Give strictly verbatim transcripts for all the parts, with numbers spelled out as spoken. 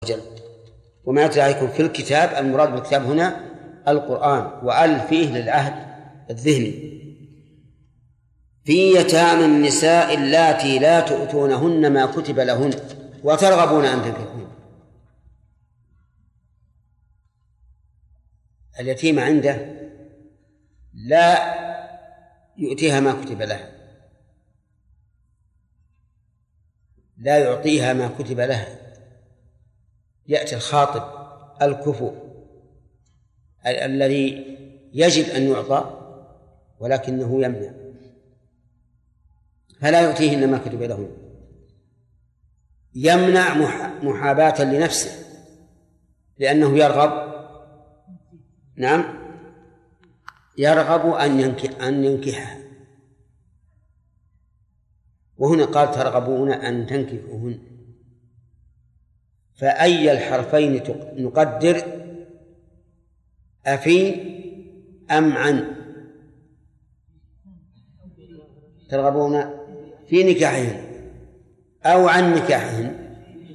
وجل. وما يتلى عليكم في الكتاب، المراد بالكتاب هنا القرآن، وأل فيه للعهد الذهني. في يتامى النساء اللاتي لا تؤتونهن ما كتب لهن وترغبون أن تنكحوهن. اليتيم عنده لا يؤتيها ما كتب لها، لا يعطيها ما كتب لها، يأتي الخاطب الكفؤ الذي يجب أن يعطى ولكنه يمنع، فلا يؤتيهن ما كتب لهن، يمنع محاباة لنفسه لأنه يرغب نعم يرغب أن ينكح أن ينكحها. وهنا قال ترغبون أن تنكحوهن، فأي الحرفين نقدر؟ أفي أم عن؟ ترغبون في نكاحهن أو عن نكاحهن؟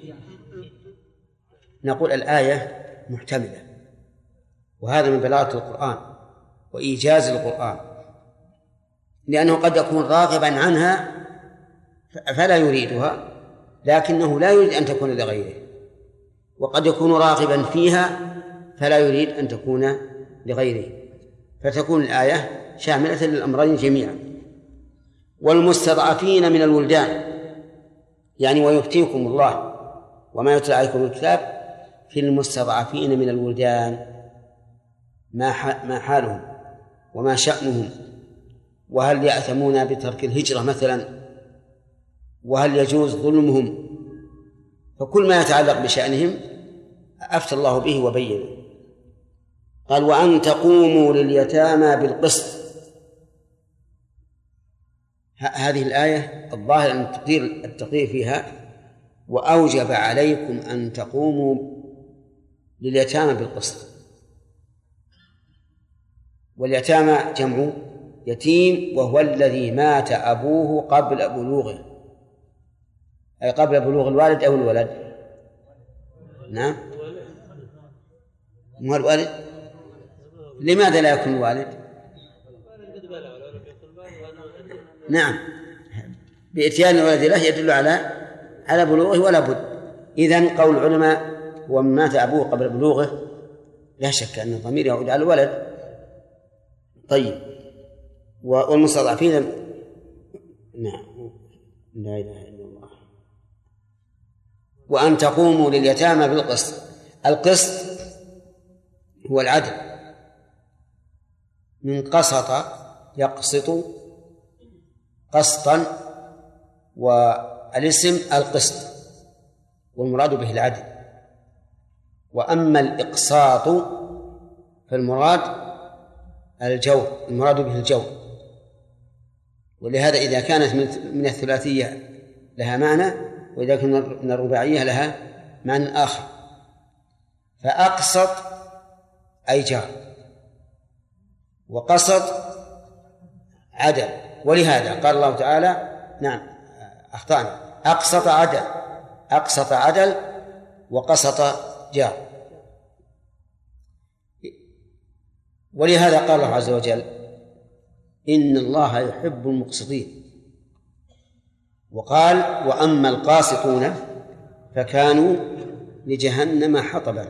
نقول الآية محتملة، وهذا من بلاغة القرآن وإيجاز القرآن، لأنه قد يكون راغبا عنها فلا يريدها لكنه لا يريد أن تكون لغيره، وقد يكون راغبا فيها فلا يريد أن تكون لغيره، فتكون الآية شاملة للأمرين جميعا. والمستضعفين من الولدان، يعني ويفتيكم الله وما يتلى عليكم الكتاب في المستضعفين من الولدان، ما حالهم وما شأنهم، وهل يأثمون بترك الهجرة مثلا، وهل يجوز ظلمهم، فكل ما يتعلق بشأنهم أفتى الله به وبينه. قال وأن تقوموا لليتامى بالقسط. هذه الآية الظاهر أن التقدير التقدير فيها وأوجب عليكم أن تقوموا لليتامى بالقسط. واليتامى جمع يتيم، وهو الذي مات أبوه قبل بلوغه، أي قبل بلوغ الوالد أو الولد. نعم، مو الوالد. لماذا لا يكون الوالد؟ نعم، بإتيان الولد له يدل على على بلوغه ولا بد. إذن قول العلماء ومن مات أبوه قبل بلوغه لا شك أن الضمير يعود على الولد. طيب، والمستضعفين نعم لا إله إلا الله. وأن تقوموا لليتامى بالقسط. القسط هو العدل، من قسط يقسط قسطا، والاسم القسط والمراد به العدل. وأما الإقساط فالمراد الجور، المراد به الجور. ولهذا إذا كانت من الثلاثية لها معنى، وإذا كانت من الرباعية لها معنى آخر. فأقسط أي جار، وقسط عدل. ولهذا قال الله تعالى نعم أخطأنا، أقسط عدل، أقسط عدل وقسط جار. ولهذا قال الله عز وجل إن الله يحب المقسطين. وقال وأما القاسطون فكانوا لجهنم حطبا.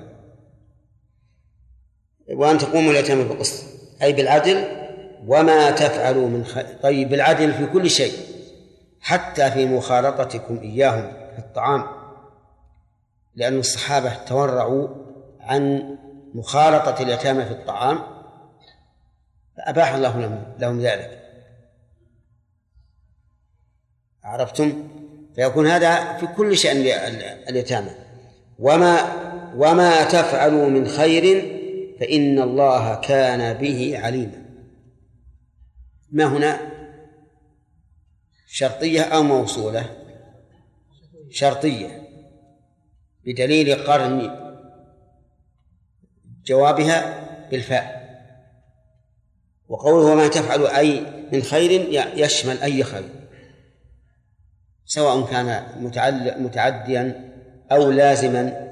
وأن تقوموا اليتامى بالقسط أي بالعدل، وما تفعلوا من خير. طيب، بالعدل في كل شيء، حتى في مخالطتكم إياهم في الطعام، لأن الصحابة تورعوا عن مخالطة اليتامى في الطعام فأباح الله لهم, لهم ذلك. عرفتم؟ فيكون هذا في كل شأن اليتامى. وما وما تفعلوا من خير فإن الله كان به عليما. ما هنا شرطية أو موصولة؟ شرطية بدليل قرن جوابها بالفاء. وقوله وما تفعل أي من خير يشمل أي خير، سواء كان متعديا أو لازما